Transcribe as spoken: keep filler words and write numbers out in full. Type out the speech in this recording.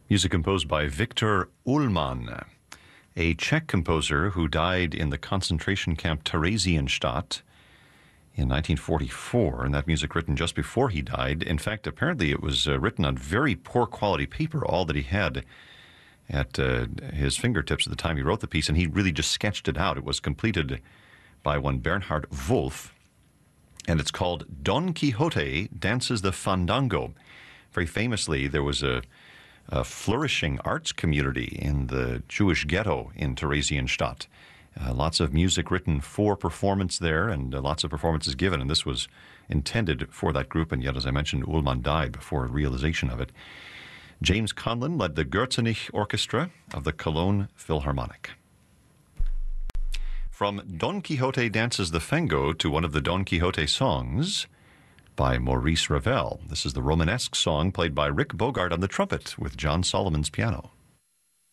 Music composed by Viktor Ullmann, a Czech composer who died in the concentration camp Theresienstadt in nineteen forty-four, and that music written just before he died. In fact, apparently it was uh, written on very poor quality paper, all that he had at uh, his fingertips at the time he wrote the piece, and he really just sketched it out. It was completed by one Bernhard Wolff, and it's called Don Quixote Dances the Fandango. Very famously, there was a, a flourishing arts community in the Jewish ghetto in Theresienstadt. Uh, lots of music written for performance there, and uh, lots of performances given, and this was intended for that group, and yet, as I mentioned, Ullmann died before realization of it. James Conlon led the Gürzenich Orchestra of the Cologne Philharmonic. From Don Quixote Dances the Fango to one of the Don Quixote songs by Maurice Ravel. This is the Romanesque song played by Rick Bogart on the trumpet with John Solomon's piano.